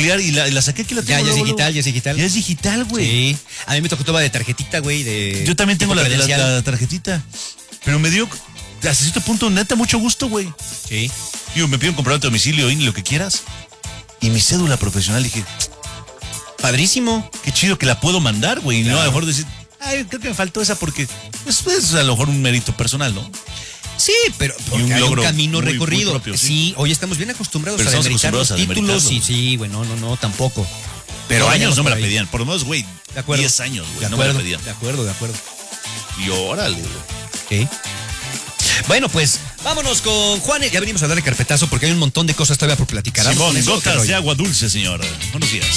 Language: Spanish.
llegar y la saqué, aquí la tengo. Ya es luego, digital, luego. ya es digital. Ya es digital, güey. Sí. A mí me tocó toda de tarjetita, güey. Yo también tengo la credencial. tarjetita. Pero me dio, hasta cierto punto, neta, mucho gusto, güey. Sí. Digo, me piden comprar a domicilio, y lo que quieras. Y mi cédula profesional, dije, Padrísimo. qué chido que la puedo mandar, güey. Y Claro. no a lo mejor decir, ay, creo que me faltó esa porque es a lo mejor un mérito personal, ¿no? Sí, pero Y un hay logro un camino muy recorrido. propio, sí. Sí, hoy estamos bien acostumbrados Pero a estamos demeritar los acostumbrados a títulos. demeritarlo. Sí, güey, no, tampoco. Pero No, años no me la por ahí. pedían. Por lo menos, güey, De acuerdo. 10 años, De güey, no me acuerdo, la pedían. de acuerdo. Y órale, güey. Ok. Bueno, pues vámonos con Juan. Ya venimos a darle carpetazo porque hay un montón de cosas todavía por platicar. Vamos Simón, con eso, ¿qué gotas rollo? de agua dulce, señor. Buenos días.